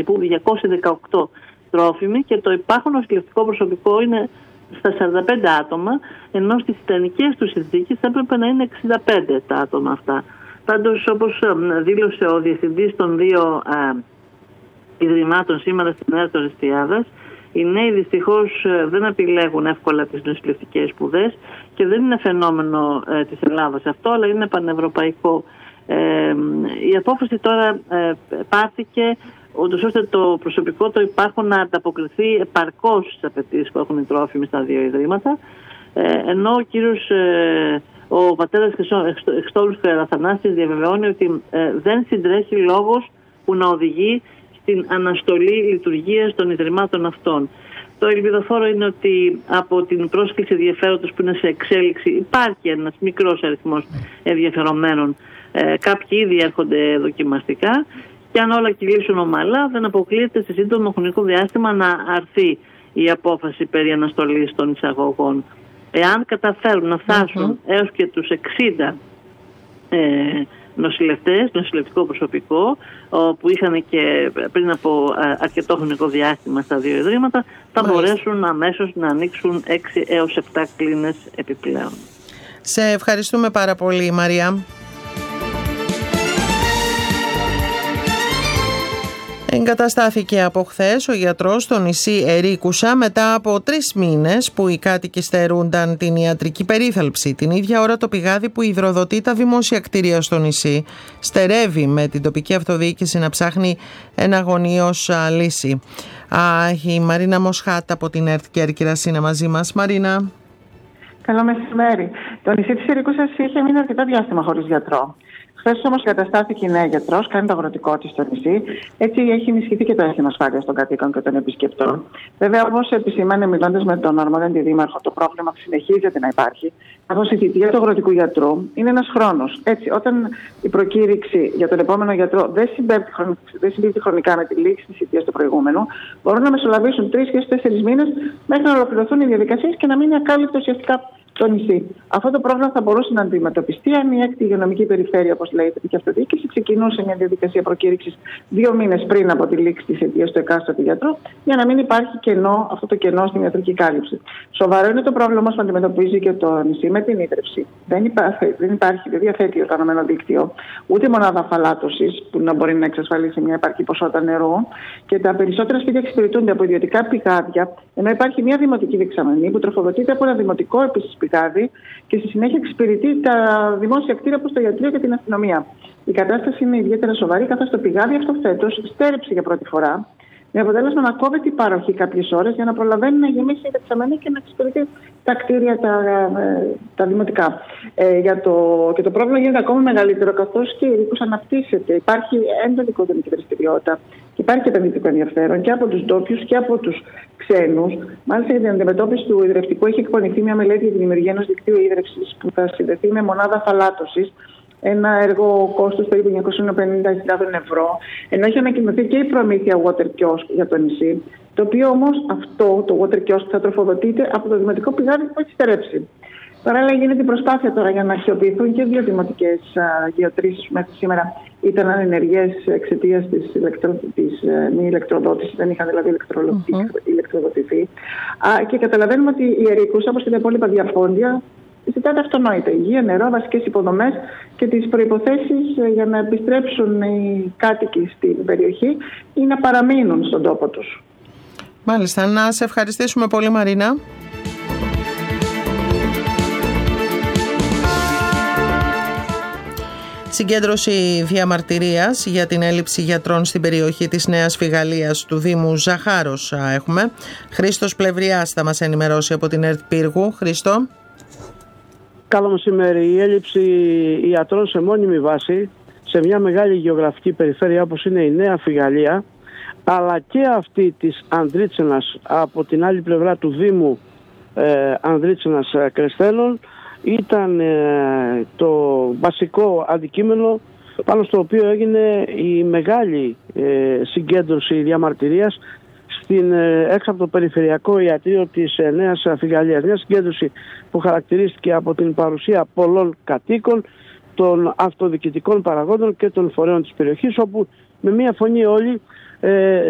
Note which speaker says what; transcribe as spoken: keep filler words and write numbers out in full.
Speaker 1: περίπου διακόσιοι δεκαοκτώ τρόφιμοι και το υπάρχον νοσηλευτικό προσωπικό είναι στα σαράντα πέντε άτομα, ενώ στις ιδανικές τους συνθήκες θα έπρεπε να είναι εξήντα πέντε τα άτομα αυτά. Πάντως, όπως δήλωσε ο διευθυντής των δύο ε, ιδρυμάτων σήμερα στην ΕΡΤ Ορεστιάδας, οι νέοι δυστυχώς δεν επιλέγουν εύκολα τις νοσηλευτικές σπουδές και δεν είναι φαινόμενο ε, της Ελλάδας αυτό, αλλά είναι πανευρωπαϊκό. Ε, η απόφαση τώρα ε, πάρθηκε ούτως ώστε το προσωπικό το υπάρχον να ανταποκριθεί επαρκώς στις απαιτήσεις που έχουν οι τρόφιμοι στα δύο ιδρύματα, ε, ενώ ο κύριος ε, ο πατέρας Χριστόλους Καραθανάσης διαβεβαιώνει ότι ε, δεν συντρέχει λόγος που να οδηγεί στην αναστολή λειτουργίας των ιδρυμάτων αυτών. Το ελπιδοφόρο είναι ότι από την πρόσκληση ενδιαφέροντος που είναι σε εξέλιξη υπάρχει ένας μικρός αριθμός ενδιαφερομένων. Ε, κάποιοι ήδη έρχονται δοκιμαστικά και αν όλα κυλήσουν ομαλά δεν αποκλείεται σε σύντομο χρονικό διάστημα να αρθεί η απόφαση περί αναστολής των εισαγωγών. Εάν καταφέρουν να φτάσουν mm-hmm. έως και τους εξήντα ε, νοσηλευτές, νοσηλευτικό προσωπικό, που είχαν και πριν από αρκετό χρονικό διάστημα στα δύο ιδρύματα, θα Μάλιστα. μπορέσουν αμέσως να ανοίξουν έξι έως επτά κλίνες επιπλέον.
Speaker 2: Σε ευχαριστούμε πάρα πολύ, Μαρία. Εγκαταστάθηκε από χθες ο γιατρός στο νησί Ερίκουσα μετά από τρεις μήνες που οι κάτοικοι στερούνταν την ιατρική περίθαλψη. Την ίδια ώρα το πηγάδι που υδροδοτεί τα δημόσια κτίρια στο νησί στερεύει, με την τοπική αυτοδιοίκηση να ψάχνει εναγωνίως λύση. Α, η Μαρίνα Μοσχάτα από την ΕΡΤ Κέρκυρας είναι μαζί μας. Μαρίνα.
Speaker 3: Καλό μεσημέρι. Το νησί της Ερίκουσας είχε μείνει αρκετό διάστημα χωρίς γιατρό. Χθες όμως καταστάθηκε η νέα γιατρός, κάνει το αγροτικό της στο νησί. Έτσι έχει ενισχυθεί και το αίσθημα ασφάλειας των κατοίκων και των επισκεπτών. Βέβαια, όπως επισήμανε μιλώντας με τον αρμόδιο αντιδήμαρχο, το πρόβλημα συνεχίζεται να υπάρχει. Καθώς η θητεία του αγροτικού γιατρού είναι ένας χρόνος. Έτσι, όταν η προκήρυξη για τον επόμενο γιατρό δεν συμπίπτει χρονικά με τη λήξη της θητείας του προηγούμενου, μπορούν να μεσολαβήσουν τρεις και τέσσερις μήνες μέχρι να ολοκληρωθούν οι διαδικασίες και να μείνει ακάλυπτο ουσιαστικά το νησί. Αυτό το πρόβλημα θα μπορούσε να αντιμετωπιστεί αν η έκτη υγειονομική περιφέρεια, όπως λέει η τοπική αυτοδιοίκηση, ξεκινούσε μια διαδικασία προκήρυξης δύο μήνες πριν από τη λήξη της αιτίας του εκάστοτε γιατρού, για να μην υπάρχει κενό, αυτό το κενό στην ιατρική κάλυψη. Σοβαρό είναι το πρόβλημα όμως που αντιμετωπίζει και το νησί με την ίδρυυση. Δεν υπάρχει, δεν, υπάρχει, δεν διαθέτει οργανωμένο δίκτυο, ούτε μονάδα αφαλάτωσης που να μπορεί να εξασφαλίσει μια επαρκή ποσότητα νερού, και τα περισσότερα σπίτια εξυπηρετούνται από ιδιωτικά πηγάδια, ενώ υπάρχει μια δημοτική δεξαμενή που τροφοδοτείται από ένα δημοτικό επίσης πηγάδι και στη συνέχεια εξυπηρετεί τα δημόσια κτίρια όπως το ιατρείο και την αστυνομία. Η κατάσταση είναι ιδιαίτερα σοβαρή, καθώς το πηγάδι αυτό φέτος στέρεψε για πρώτη φορά, με αποτέλεσμα να κόβεται η παροχή κάποιες ώρες για να προλαβαίνει να γεμίσει η δεξαμενή και να εξυπηρετεί τα κτίρια τα, τα δημοτικά. Ε, για το, και το πρόβλημα γίνεται ακόμα μεγαλύτερο, καθώς και η Ερίκουσα αναπτύσσεται. Υπάρχει έντονη οικονομική δραστηριότητα και υπάρχει επενδυτικό ενδιαφέρον και από τους ντόπιους και από τους ξένους. Μάλιστα, για την αντιμετώπιση του ιδρευτικού έχει εκπονηθεί μια μελέτη για τη δημιουργία ενός δικτύου ίδρυυσης που θα συνδεθεί με μονάδα αφαλάτωσης. Ένα έργο κόστος περίπου εννιακόσιες πενήντα χιλιάδες ευρώ, ενώ έχει ανακοινωθεί και η προμήθεια water kiosk για το νησί, το οποίο όμως αυτό το water kiosk θα τροφοδοτείται από το δημοτικό πηγάδι που έχει στερέψει. Παράλληλα, γίνεται η προσπάθεια τώρα για να αξιοποιηθούν και δύο δημοτικές γεωτρήσεις που μέχρι σήμερα ήταν ανενεργές εξαιτίας της, ηλεκτρο, της μη ηλεκτροδότησης, δεν είχαν δηλαδή mm-hmm. ηλεκτροδοτηθεί. Α, και καταλαβαίνουμε ότι η Ερίκουσα, όπως και τα υπόλοιπα διαφόντια, ζητάτε αυτονόητα υγεία, νερό, βασικές υποδομές και τις προϋποθέσεις για να επιστρέψουν οι κάτοικοι στην περιοχή ή να παραμείνουν στον τόπο τους.
Speaker 2: Μάλιστα. Να σε ευχαριστήσουμε πολύ, Μαρίνα. Συγκέντρωση διαμαρτυρίας για την έλλειψη γιατρών στην περιοχή της Νέας Φιγαλίας του Δήμου Ζαχάρος έχουμε. Χρήστος Πλευριάς θα μας ενημερώσει από την ΕΡΤ Πύργου. Χρήστο.
Speaker 4: Καλό μεσημέρι. Η έλλειψη ιατρών σε μόνιμη βάση σε μια μεγάλη γεωγραφική περιφέρεια όπως είναι η Νέα Φιγαλία, αλλά και αυτή της Ανδρίτσενας από την άλλη πλευρά του Δήμου ε, Ανδρίτσενας Κρεστέλων, ήταν ε, το βασικό αντικείμενο πάνω στο οποίο έγινε η μεγάλη ε, συγκέντρωση διαμαρτυρίας στην, ε, έξω από το περιφερειακό ιατρείο της ε, Νέας Φιγαλίας. Μια συγκέντρωση που χαρακτηρίστηκε από την παρουσία πολλών κατοίκων, των αυτοδιοικητικών παραγόντων και των φορέων της περιοχής, όπου με μία φωνή όλοι ε,